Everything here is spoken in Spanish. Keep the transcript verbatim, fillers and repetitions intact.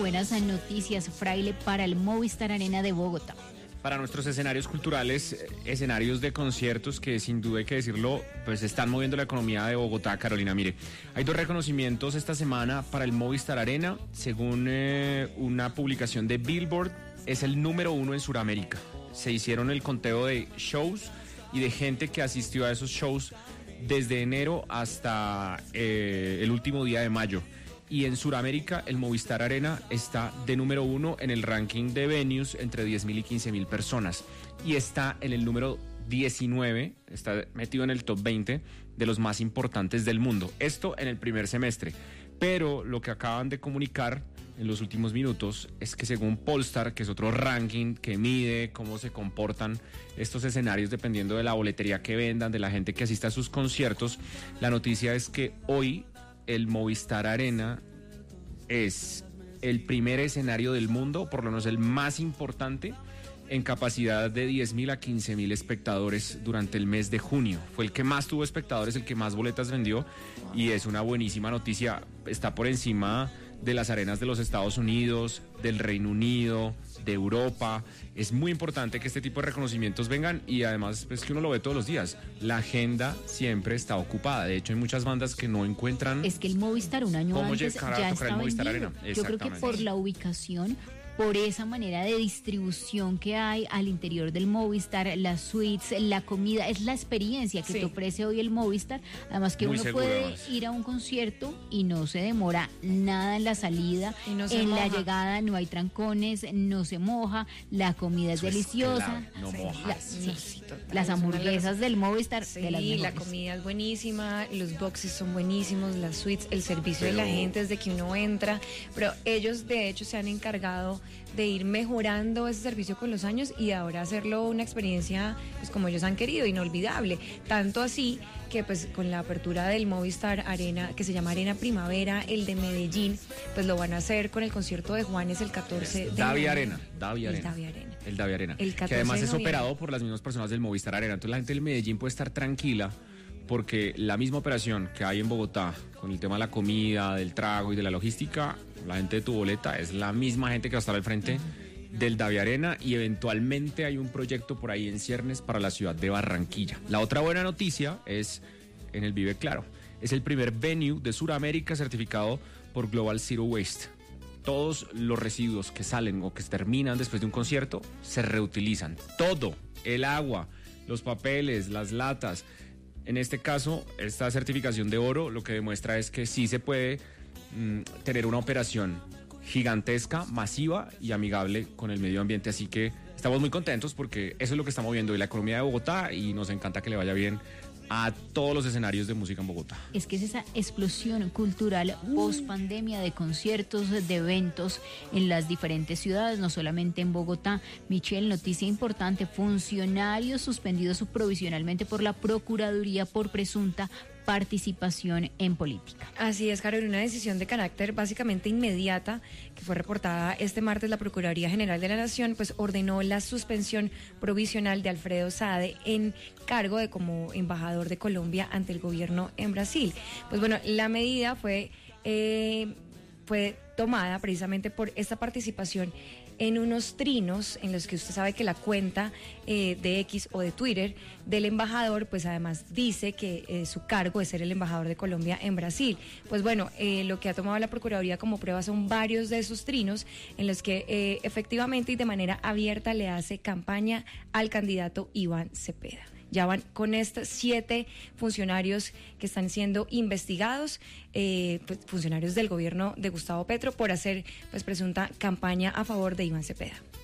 buenas noticias, Fraile, para el Movistar Arena de Bogotá. Para nuestros escenarios culturales, escenarios de conciertos que sin duda hay que decirlo, pues están moviendo la economía de Bogotá, Carolina. Mire, hay dos reconocimientos esta semana para el Movistar Arena. Según eh, una publicación de Billboard, es el número uno en Sudamérica. Se hicieron el conteo de shows y de gente que asistió a esos shows desde enero hasta eh, el último día de mayo. Y en Sudamérica, el Movistar Arena está de número uno en el ranking de venues entre diez mil y quince mil personas. Y está en el número diecinueve, está metido en el top veinte de los más importantes del mundo. Esto en el primer semestre. Pero lo que acaban de comunicar en los últimos minutos es que según Pollstar, que es otro ranking que mide cómo se comportan estos escenarios dependiendo de la boletería que vendan, de la gente que asista a sus conciertos, la noticia es que hoy el Movistar Arena es el primer escenario del mundo, por lo menos el más importante, en capacidad de diez mil a quince mil espectadores durante el mes de junio. Fue el que más tuvo espectadores, el que más boletas vendió, y es una buenísima noticia. Está por encima de las arenas de los Estados Unidos, del Reino Unido, de Europa. Es muy importante que este tipo de reconocimientos vengan y además pues que uno lo ve todos los días. La agenda siempre está ocupada. De hecho, hay muchas bandas que no encuentran. Es que el Movistar un año antes ya está vendido. Yo creo que por la ubicación, por esa manera de distribución que hay al interior del Movistar, las suites, la comida, es la experiencia que sí. te ofrece hoy el Movistar. Además que Muy uno seguro, puede además. ir a un concierto y no se demora nada en la salida, no en moja. la llegada no hay trancones, no se moja, la comida es Eso deliciosa. Es no sí, moja. La, sí, sí, las hamburguesas del Movistar. Sí, de las la comida es buenísima, los boxes son buenísimos, las suites, el servicio pero... de la gente desde que uno entra, pero ellos de hecho se han encargado de ir mejorando ese servicio con los años y ahora hacerlo una experiencia pues como ellos han querido, inolvidable, tanto así que pues con la apertura del Movistar Arena, que se llama Arena Primavera, el de Medellín, pues lo van a hacer con el concierto de Juanes el catorce de Davi Arena, Davi Arena. El Davi Arena. El Davi Arena. El que además es operado por las mismas personas del Movistar Arena, entonces la gente del Medellín puede estar tranquila porque la misma operación que hay en Bogotá con el tema de la comida, del trago y de la logística, la gente de Tu Boleta es la misma gente que va a estar al frente uh-huh. del Davi Arena y eventualmente hay un proyecto por ahí en ciernes para la ciudad de Barranquilla. La otra buena noticia es en el Vive Claro. Es el primer venue de Sudamérica certificado por Global Zero Waste. Todos los residuos que salen o que terminan después de un concierto se reutilizan. Todo, el agua, los papeles, las latas. En este caso, esta certificación de oro lo que demuestra es que sí se puede mmm, tener una operación gigantesca, masiva y amigable con el medio ambiente. Así que estamos muy contentos porque eso es lo que está moviendo hoy la economía de Bogotá y nos encanta que le vaya bien a todos los escenarios de música en Bogotá. Es que es esa explosión cultural post pandemia de conciertos, de eventos en las diferentes ciudades, no solamente en Bogotá. Michelle, noticia importante, funcionarios suspendidos provisionalmente por la Procuraduría por presunta participación en política. Así es, Carol, una decisión de carácter básicamente inmediata que fue reportada este martes. La Procuraduría General de la Nación pues ordenó la suspensión provisional de Alfredo Saade en cargo de como embajador de Colombia ante el gobierno en Brasil. Pues bueno, la medida fue eh, fue tomada precisamente por esta participación en unos trinos en los que usted sabe que la cuenta eh, de X o de Twitter del embajador, pues además dice que eh, su cargo es ser el embajador de Colombia en Brasil. Pues bueno, eh, lo que ha tomado la Procuraduría como prueba son varios de esos trinos en los que eh, efectivamente y de manera abierta le hace campaña al candidato Iván Cepeda. Ya van con estos siete funcionarios que están siendo investigados, eh, pues, funcionarios del gobierno de Gustavo Petro, por hacer pues presunta campaña a favor de Iván Cepeda.